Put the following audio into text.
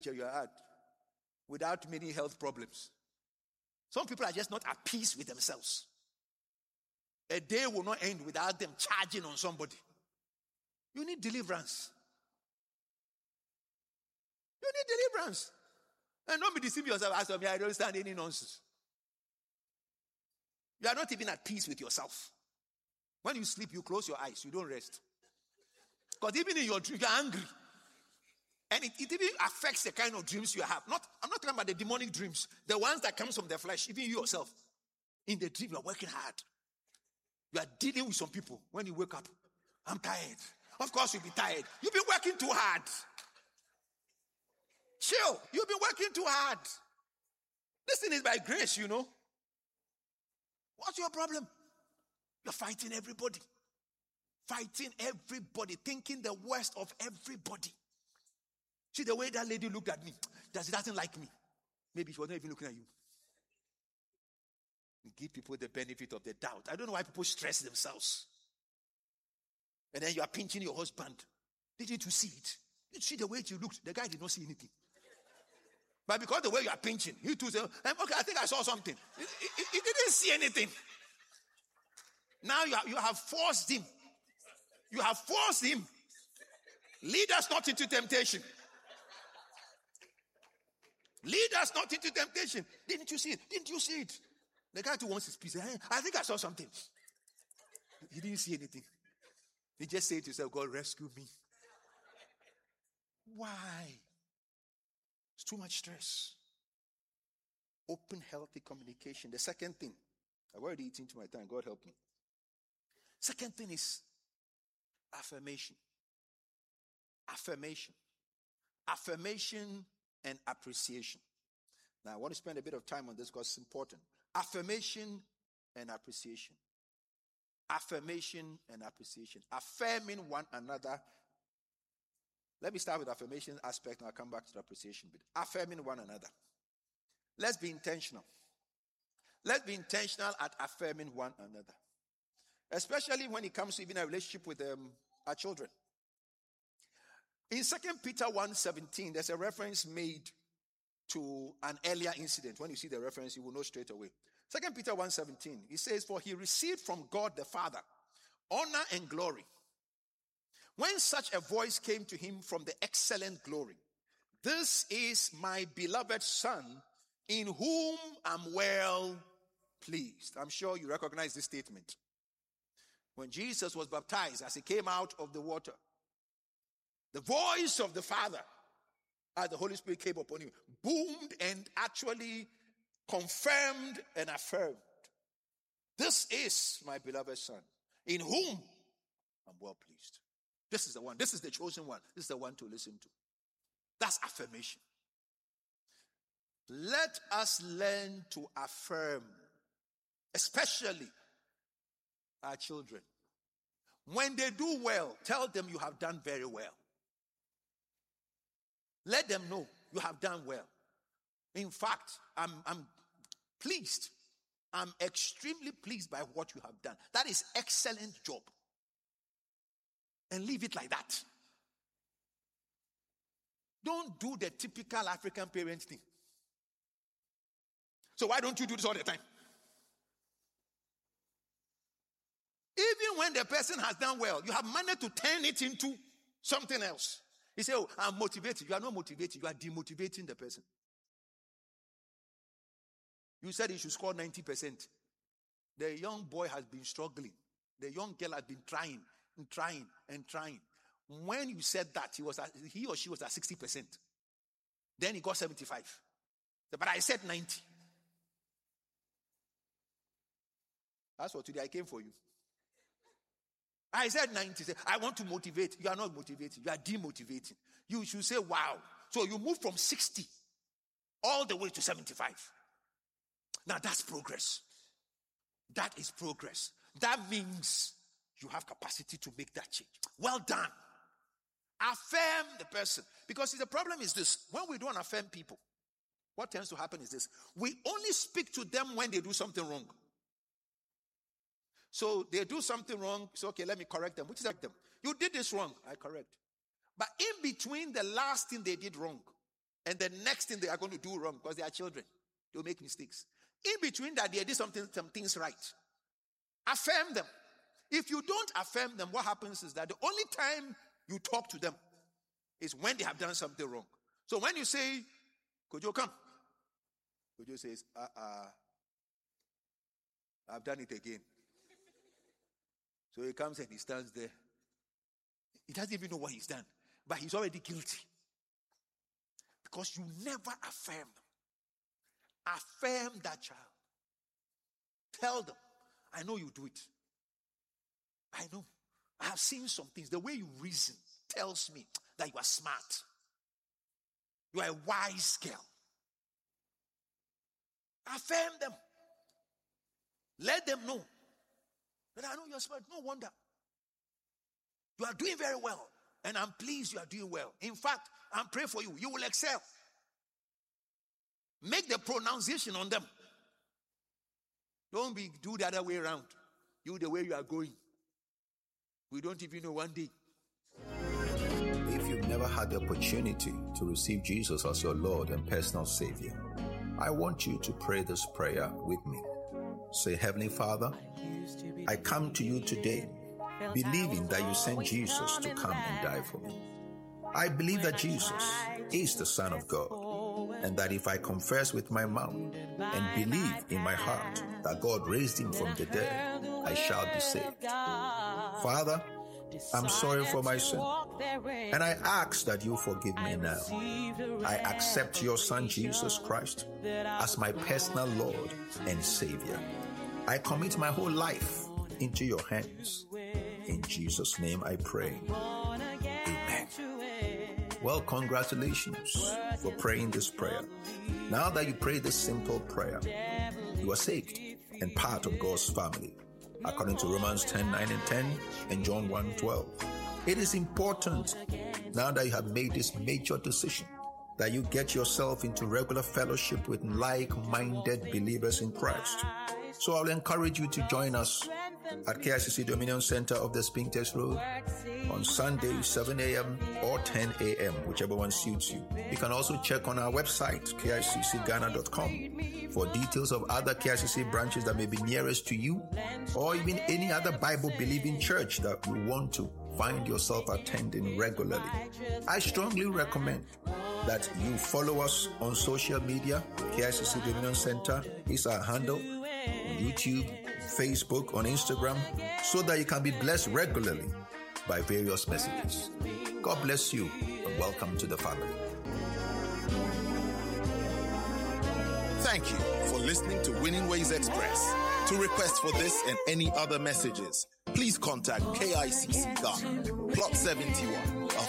you are at without many health problems. Some people are just not at peace with themselves. A day will not end without them charging on somebody. You need deliverance. You need deliverance. And don't be deceiving yourself. As for me, I don't stand any nonsense. You are not even at peace with yourself. When you sleep, you close your eyes. You don't rest. Because even in your dream, you are angry. And it even affects the kind of dreams you have. I'm not talking about the demonic dreams. The ones that comes from the flesh. Even you yourself. In the dream, you are working hard. You are dealing with some people. When you wake up, I'm tired. Of course you'll be tired. You've been working too hard. Chill. You've been working too hard. This thing is by grace, you know. What's your problem? You're fighting everybody. Fighting everybody. Thinking the worst of everybody. See the way that lady looked at me. She doesn't like me. Maybe she was not even looking at you. We give people the benefit of the doubt. I don't know why people stress themselves. And then you are pinching your husband. Didn't you see it? Did you see the way you looked? The guy did not see anything. But because the way you are pinching, you too say, okay, I think I saw something. He didn't see anything. Now you have forced him. You have forced him. Lead us not into temptation. Lead us not into temptation. Didn't you see it? Didn't you see it? The guy too wants his peace. I think I saw something. He didn't see anything. He just said to himself, God, rescue me. Why? It's too much stress. Open, healthy communication. The second thing, I've already eaten to my time. God help me. Second thing is affirmation. Affirmation. Affirmation and appreciation. Now, I want to spend a bit of time on this because it's important. Affirmation and appreciation. Affirmation and appreciation. Affirming one another. Let me start with the affirmation aspect and I'll come back to the appreciation bit. Affirming one another. Let's be intentional. Let's be intentional at affirming one another. Especially when it comes to even a relationship with our children. In 2 Peter 1:17, there's a reference made to an earlier incident. When you see the reference, you will know straight away. 2 Peter 1:17, he says, for he received from God the Father honor and glory when such a voice came to him from the excellent glory. This is my beloved Son, in whom I'm well pleased. I'm sure you recognize this statement. When Jesus was baptized, as he came out of the water, the voice of the Father, as the Holy Spirit came upon him, boomed and actually confirmed and affirmed. This is my beloved Son, in whom I'm well pleased. This is the one. This is the chosen one. This is the one to listen to. That's affirmation. Let us learn to affirm, especially our children. When they do well, tell them you have done very well. Let them know you have done well. In fact, I'm pleased. I'm extremely pleased by what you have done. That is excellent job. And leave it like that. Don't do the typical African parent thing. So why don't you do this all the time? Even when the person has done well, you have managed to turn it into something else. You say, oh, I'm motivated. You are not motivated. You are demotivating the person. You said he should score 90%. The young boy has been struggling. The young girl has been trying and trying and trying. When you said that, he or she was at 60%. Then he got 75. But I said 90. That's what today I came for you. I said 90. I want to motivate. You are not motivating. You are demotivating. You should say, wow. So you move from 60 all the way to 75. Now that's progress. That is progress. That means you have capacity to make that change. Well done. Affirm the person. Because the problem is this. When we don't affirm people, what tends to happen is this. We only speak to them when they do something wrong. So they do something wrong. So, okay, let me correct them. Which is correct them. You did this wrong. I correct. But in between the last thing they did wrong And the next thing they are going to do wrong, because they are children, they'll make mistakes. In between that, they did some things right. Affirm them. If you don't affirm them, what happens is that the only time you talk to them is when they have done something wrong. So when you say, Kojo, come. Kojo says, I've done it again. So he comes and he stands there. He doesn't even know what he's done, but he's already guilty. Because you never affirm them. Affirm that child. Tell them, I know you do it. I know. I have seen some things. The way you reason tells me that you are smart. You are a wise girl. Affirm them. Let them know that I know you're smart. No wonder. You are doing very well. And I'm pleased you are doing well. In fact, I'm praying for you. You will excel. Make the pronunciation on them. Don't do the other way around. You the way you are going. We don't even know one day. If you've never had the opportunity to receive Jesus as your Lord and personal Savior, I want you to pray this prayer with me. Say, Heavenly Father, I come to you today believing that you sent Jesus to come and die for me. I believe that Jesus is the Son of God, and that if I confess with my mouth and believe in my heart that God raised him from the dead, I shall be saved. Father, I'm sorry for my sin, and I ask that you forgive me now. I accept your Son, Jesus Christ, as my personal Lord and Savior. I commit my whole life into your hands. In Jesus' name I pray. Amen. Well, congratulations for praying this prayer. Now that you pray this simple prayer, you are saved and part of God's family, according to Romans 10:9 and 10 and John 1:12. It is important, now that you have made this major decision, that you get yourself into regular fellowship with like-minded believers in Christ. So I'll encourage you to join us at KICC Dominion Center of the Spintex Road on Sunday, 7 a.m. or 10 a.m., whichever one suits you. You can also check on our website, kiccghana.com, for details of other KICC branches that may be nearest to you, or even any other Bible-believing church that you want to find yourself attending regularly. I strongly recommend that you follow us on social media. KICC Dominion Center is our handle on YouTube, Facebook, on Instagram, so that you can be blessed regularly by various messages. God bless you and welcome to the family. Thank you for listening to Winning Ways Express. To request for this and any other messages, please contact KICC Ghana, Plot 71 of